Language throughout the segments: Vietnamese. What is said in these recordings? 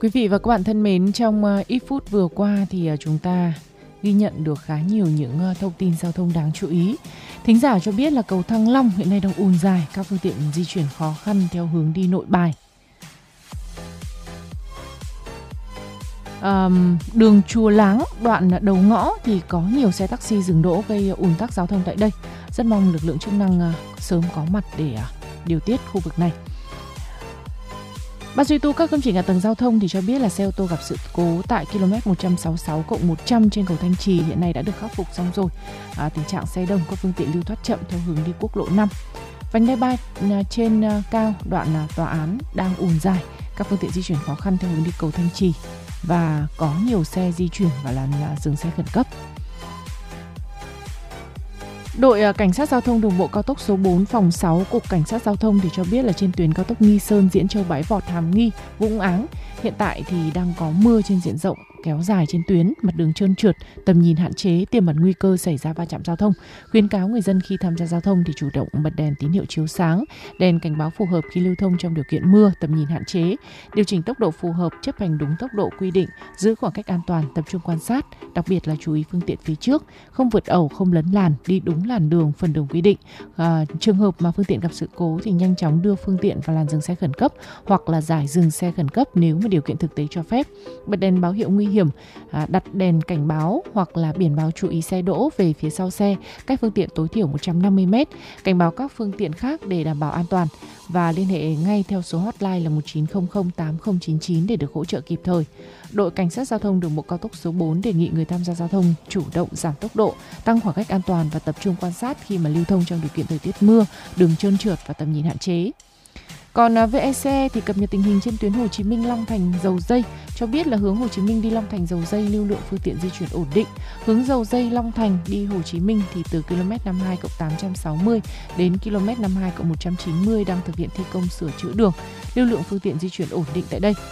Quý vị và các bạn thân mến, trong ít phút vừa qua thì chúng ta ghi nhận được khá nhiều những thông tin giao thông đáng chú ý. Thính giả cho biết là cầu Thăng Long hiện nay đang ùn dài, các phương tiện di chuyển khó khăn theo hướng đi Nội Bài. Đường Chùa Láng, đoạn đầu ngõ thì có nhiều xe taxi dừng đỗ gây ùn tắc giao thông tại đây. Rất mong lực lượng chức năng sớm có mặt để điều tiết khu vực này. Ban duy tu các công trình hạ tầng giao thông thì cho biết là xe ô tô gặp sự cố tại km 166+100 trên cầu Thanh Trì hiện nay đã được khắc phục xong rồi. Tình trạng xe đông, các phương tiện lưu thoát chậm theo hướng đi quốc lộ 5. Vành đai 3 trên cao đoạn tòa án đang ùn dài, các phương tiện di chuyển khó khăn theo hướng đi cầu Thanh Trì và có nhiều xe di chuyển vào làn dừng xe khẩn cấp. Đội Cảnh sát Giao thông Đường bộ Cao tốc số 4 phòng 6 Cục Cảnh sát Giao thông thì cho biết là trên tuyến cao tốc Nghi Sơn, Diễn Châu, Bái Vọt, Hàm Nghi, Vũng Áng hiện tại thì đang có mưa trên diện rộng kéo dài trên tuyến, mặt đường trơn trượt, tầm nhìn hạn chế, tiềm ẩn nguy cơ xảy ra va chạm giao thông. Khuyến cáo người dân khi tham gia giao thông thì chủ động bật đèn tín hiệu chiếu sáng, đèn cảnh báo phù hợp khi lưu thông trong điều kiện mưa, tầm nhìn hạn chế, điều chỉnh tốc độ phù hợp, chấp hành đúng tốc độ quy định, giữ khoảng cách an toàn, tập trung quan sát, đặc biệt là chú ý phương tiện phía trước, không vượt ẩu, không lấn làn, đi đúng làn đường, phần đường quy định. Trường hợp mà phương tiện gặp sự cố thì nhanh chóng đưa phương tiện vào làn dừng xe khẩn cấp hoặc là giải dừng xe khẩn cấp nếu mà điều kiện thực tế cho phép. Bật đèn báo hiệu nguy hiểm, đặt đèn cảnh báo hoặc là biển báo chú ý xe đỗ về phía sau xe, cách phương tiện tối thiểu 150 m, cảnh báo các phương tiện khác để đảm bảo an toàn và liên hệ ngay theo số hotline là 1900 8099 để được hỗ trợ kịp thời. Đội Cảnh sát Giao thông Đường bộ Cao tốc số 4 đề nghị người tham gia giao thông chủ động giảm tốc độ, tăng khoảng cách an toàn và tập trung quan sát khi mà lưu thông trong điều kiện thời tiết mưa, đường trơn trượt và tầm nhìn hạn chế. Còn VEC thì cập nhật tình hình trên tuyến Hồ Chí Minh Long Thành Dầu Dây, cho biết là hướng Hồ Chí Minh đi Long Thành Dầu Dây lưu lượng phương tiện di chuyển ổn định. Hướng Dầu Dây Long Thành đi Hồ Chí Minh thì từ km 52+860 đến km 52+190 đang thực hiện thi công sửa chữa đường. Lưu lượng phương tiện di chuyển ổn định tại đây.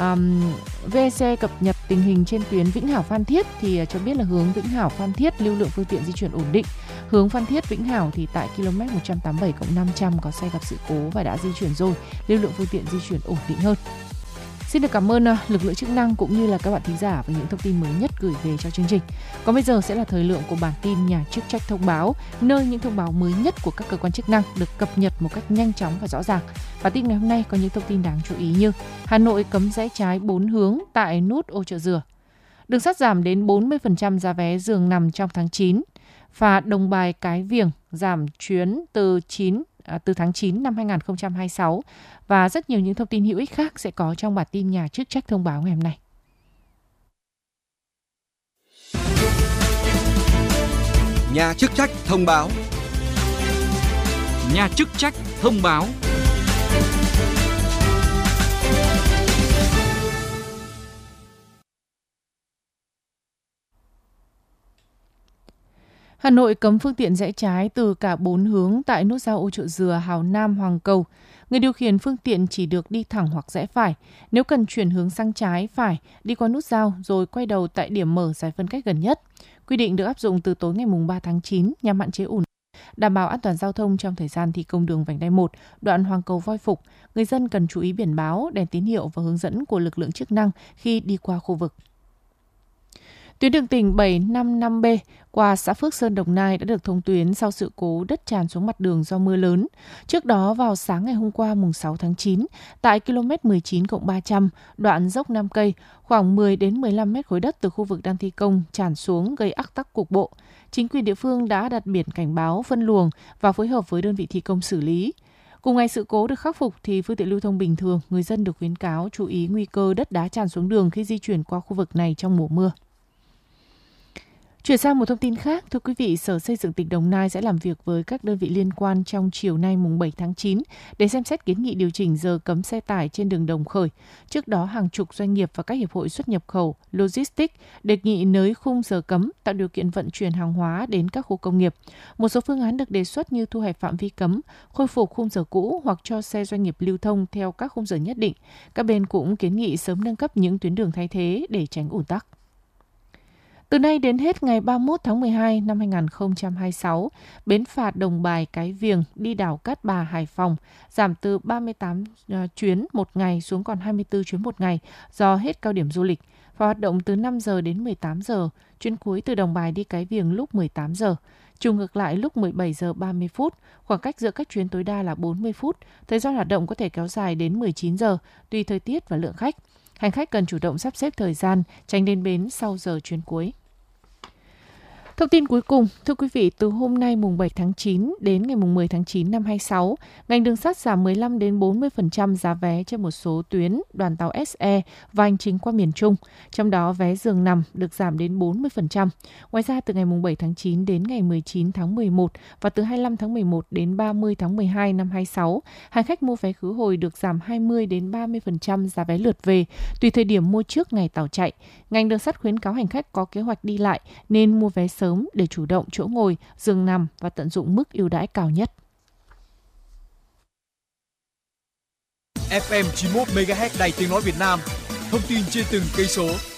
VEC cập nhật tình hình trên tuyến Vĩnh Hảo Phan Thiết thì cho biết là hướng Vĩnh Hảo Phan Thiết lưu lượng phương tiện di chuyển ổn định. Hướng Phan Thiết Vĩnh Hảo thì tại km 187+500 có xe gặp sự cố và đã di chuyển rồi, lưu lượng phương tiện di chuyển ổn định hơn. Xin được cảm ơn lực lượng chức năng cũng như là các bạn thính giả với những thông tin mới nhất gửi về cho chương trình. Còn bây giờ sẽ là thời lượng của bản tin Nhà chức trách thông báo, nơi những thông báo mới nhất của các cơ quan chức năng được cập nhật một cách nhanh chóng và rõ ràng. Bản tin ngày hôm nay có những thông tin đáng chú ý như Hà Nội cấm rẽ trái 4 hướng tại nút Ô Chợ Dừa. Đường sắt giảm đến 40% giá vé giường nằm trong tháng 9. Phà Đồng Bài Cái Viềng giảm chuyến từ tháng 9 năm 2026 và rất nhiều những thông tin hữu ích khác sẽ có trong bản tin Nhà chức trách thông báo ngày hôm nay. Nhà chức trách thông báo. Nhà chức trách thông báo. Hà Nội cấm phương tiện rẽ trái từ cả 4 hướng tại nút giao Ô Chợ Dừa, Hào Nam, Hoàng Cầu. Người điều khiển phương tiện chỉ được đi thẳng hoặc rẽ phải. Nếu cần chuyển hướng sang trái, phải, đi qua nút giao rồi quay đầu tại điểm mở giải phân cách gần nhất. Quy định được áp dụng từ tối ngày 3 tháng 9 nhằm hạn chế ùn tắc, đảm bảo an toàn giao thông trong thời gian thi công đường vành đai 1, đoạn Hoàng Cầu Voi Phục. Người dân cần chú ý biển báo, đèn tín hiệu và hướng dẫn của lực lượng chức năng khi đi qua khu vực. Tuyến đường tỉnh 755B qua xã Phước Sơn, Đồng Nai đã được thông tuyến sau sự cố đất tràn xuống mặt đường do mưa lớn. Trước đó, vào sáng ngày hôm qua mùng 6 tháng 9, tại km 19+300, đoạn dốc 5 cây, khoảng 10 đến 15 mét khối đất từ khu vực đang thi công tràn xuống gây ắc tắc cục bộ. Chính quyền địa phương đã đặt biển cảnh báo, phân luồng và phối hợp với đơn vị thi công xử lý. Cùng ngày sự cố được khắc phục thì phương tiện lưu thông bình thường, người dân được khuyến cáo chú ý nguy cơ đất đá tràn xuống đường khi di chuyển qua khu vực này trong mùa mưa. Chuyển sang một thông tin khác, thưa quý vị, Sở Xây dựng tỉnh Đồng Nai sẽ làm việc với các đơn vị liên quan trong chiều nay mùng 7 tháng 9 để xem xét kiến nghị điều chỉnh giờ cấm xe tải trên đường Đồng Khởi. Trước đó, hàng chục doanh nghiệp và các hiệp hội xuất nhập khẩu, logistics đề nghị nới khung giờ cấm, tạo điều kiện vận chuyển hàng hóa đến các khu công nghiệp. Một số phương án được đề xuất như thu hẹp phạm vi cấm, khôi phục khung giờ cũ hoặc cho xe doanh nghiệp lưu thông theo các khung giờ nhất định. Các bên cũng kiến nghị sớm nâng cấp những tuyến đường thay thế để tránh ùn tắc. Từ nay đến hết ngày 31 tháng 12 năm 2026, bến phà Đồng Bài - Cái Viềng đi đảo Cát Bà - Hải Phòng giảm từ 38 chuyến một ngày xuống còn 24 chuyến một ngày do hết cao điểm du lịch và hoạt động từ 5 giờ đến 18 giờ, chuyến cuối từ Đồng Bài đi Cái Viềng lúc 18 giờ. Trùng ngược lại lúc 17 giờ 30 phút, khoảng cách giữa các chuyến tối đa là 40 phút, thời gian hoạt động có thể kéo dài đến 19 giờ, tùy thời tiết và lượng khách. Hành khách cần chủ động sắp xếp thời gian, tránh đến bến sau giờ chuyến cuối. Thông tin cuối cùng, thưa quý vị, từ hôm nay mùng 7 tháng 9 đến ngày mùng 10 tháng 9 năm 26, ngành đường sắt giảm 15 đến 40% giá vé trên một số tuyến đoàn tàu SE và hành trình qua miền Trung, trong đó vé giường nằm được giảm đến 40%. Ngoài ra, từ ngày mùng 7 tháng 9 đến ngày 19 tháng 11 và từ 25 tháng 11 đến 30 tháng 12 năm 26, hành khách mua vé khứ hồi được giảm 20 đến 30% giá vé lượt về, tùy thời điểm mua trước ngày tàu chạy. Ngành đường sắt khuyến cáo hành khách có kế hoạch đi lại nên mua vé sớm để chủ động chỗ ngồi, giường nằm và tận dụng mức ưu đãi cao nhất. FM 91 MHz Đài Tiếng nói Việt Nam. Thông tin trên từng cây số,